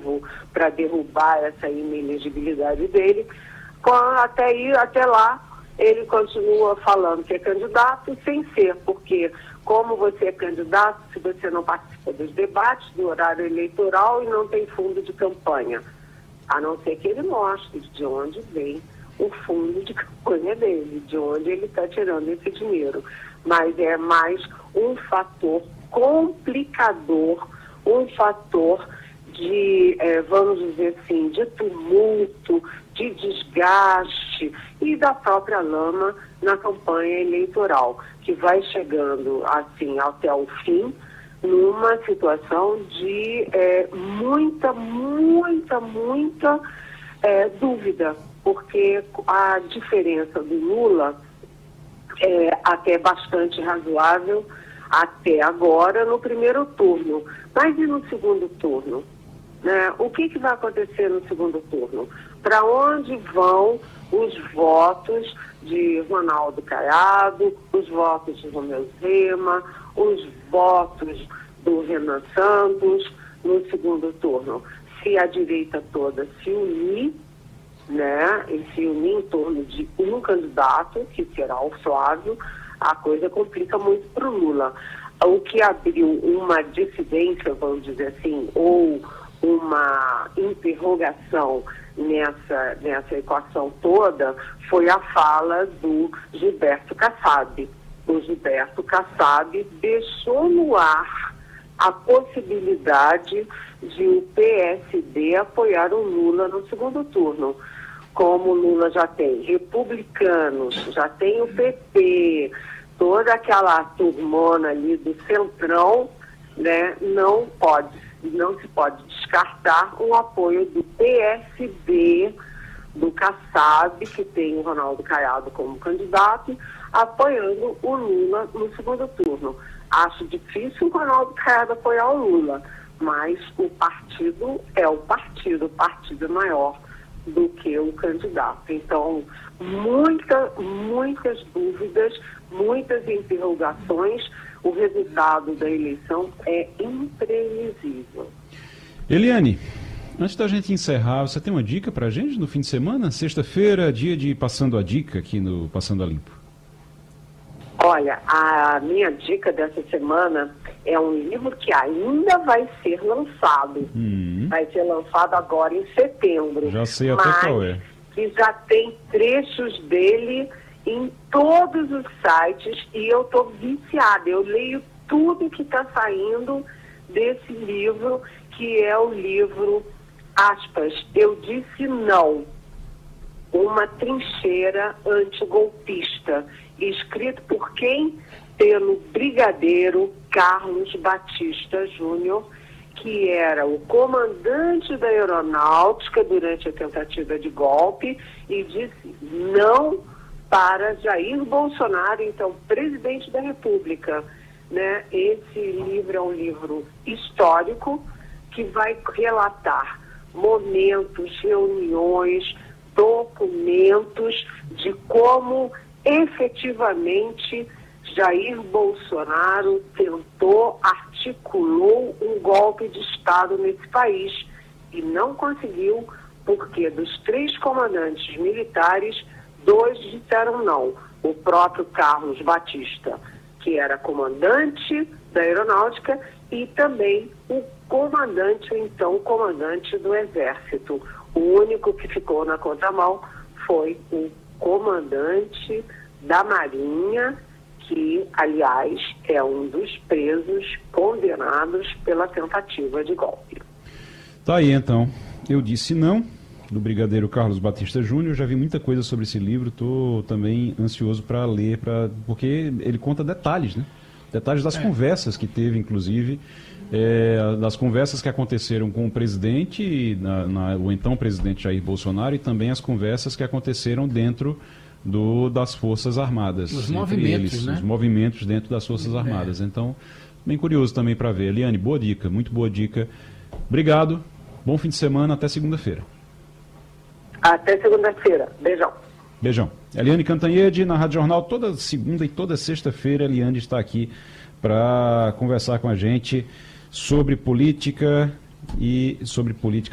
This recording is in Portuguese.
decisivo para derrubar essa inelegibilidade dele. Até lá, ele continua falando que é candidato sem ser, porque como você é candidato, se você não participa dos debates, do horário eleitoral e não tem fundo de campanha, a não ser que ele mostre de onde vem o fundo de campanha dele, de onde ele está tirando esse dinheiro. Mas é mais um fator complicador, um fator de, vamos dizer assim, de tumulto, de desgaste e da própria lama na campanha eleitoral, que vai chegando assim até o fim, numa situação de muita dúvida, porque a diferença do Lula é até bastante razoável até agora no primeiro turno. Mas e no segundo turno? Né? O que vai acontecer no segundo turno? Para onde vão os votos de Ronaldo Caiado, os votos de Romeu Zema, os votos do Renan Santos no segundo turno? Se a direita toda se unir, né, e se unir em torno de um candidato, que será o Flávio, a coisa complica muito para o Lula. O que abriu uma dissidência, vamos dizer assim, ou uma interrogação nessa equação toda foi a fala do Gilberto Kassab. O Gilberto Kassab deixou no ar a possibilidade de o PSD apoiar o Lula no segundo turno. Como o Lula já tem republicanos, já tem o PP, toda aquela turmona ali do centrão, né, não se pode descartar o apoio do PSD, do Kassab, que tem o Ronaldo Caiado como candidato, apoiando o Lula no segundo turno. Acho difícil o Ronaldo Caiado apoiar o Lula, mas o partido é o partido é maior do que o candidato. Então, muitas dúvidas, muitas interrogações. O resultado da eleição é imprevisível. Eliane, antes da gente encerrar, você tem uma dica pra gente no fim de semana? Sexta-feira, dia de Passando a Dica aqui no Passando a Limpo. Olha, a minha dica dessa semana é um livro que ainda vai ser lançado. Vai ser lançado agora em setembro. Já sei até qual é. Que já tem trechos dele em todos os sites e eu estou viciada. Eu leio tudo que está saindo desse livro, que é o livro, aspas, Eu Disse Não, uma trincheira antigolpista, escrito por quem? Pelo brigadeiro Carlos Batista Júnior, que era o comandante da aeronáutica durante a tentativa de golpe e disse não para Jair Bolsonaro, então presidente da República. Né? Esse livro é um livro histórico que vai relatar momentos, reuniões, documentos de como efetivamente Jair Bolsonaro articulou um golpe de Estado nesse país e não conseguiu, porque dos 3 comandantes militares, 2 disseram não. O próprio Carlos Batista, que era comandante da aeronáutica, e também o comandante, o então comandante do Exército. O único que ficou na contramão foi o comandante da Marinha, que, aliás, é um dos presos condenados pela tentativa de golpe. Tá aí, então. Eu Disse Não, do brigadeiro Carlos Batista Júnior. Já vi muita coisa sobre esse livro, estou também ansioso para ler, porque ele conta detalhes, né? Detalhes das conversas que teve, inclusive, das conversas que aconteceram com o presidente, o então presidente Jair Bolsonaro, e também as conversas que aconteceram dentro das Forças Armadas. Os movimentos, eles, né? Os movimentos dentro das Forças Armadas. Então, bem curioso também para ver. Eliane, boa dica, muito boa dica. Obrigado, bom fim de semana, até segunda-feira. Até segunda-feira. Beijão. Beijão. Eliane Cantanhede, na Rádio Jornal, toda segunda e toda sexta-feira, Eliane está aqui para conversar com a gente sobre política